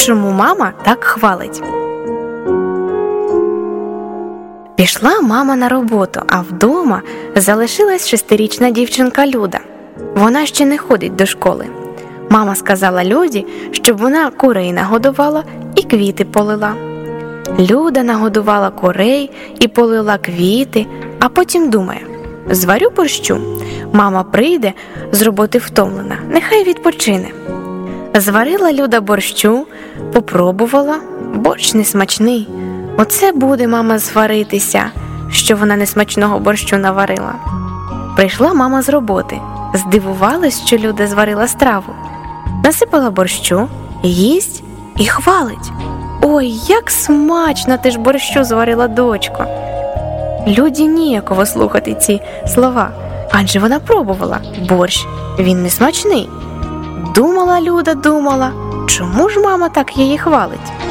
чому мама так хвалить. Пішла мама на роботу, а вдома залишилась 6-річна дівчинка Люда. Вона ще не ходить до школи. Мама сказала Люді, щоб вона курей нагодувала і квіти полила. Люда нагодувала курей і полила квіти, а потім думає: зварю борщу. Мама прийде з роботи втомлена, нехай відпочине. Зварила Люда борщу, попробувала, борщ несмачний. Оце буде мама сваритися, що вона несмачного борщу наварила. Прийшла мама з роботи, здивувалась, що Люда зварила страву. Насипала борщу, їсть і хвалить: «Ой, як смачно ти ж борщу зварила, дочко!» Люді ніяково слухати ці слова, адже вона пробувала борщ, він не смачний. Думала Люда, чому ж мама так її хвалить?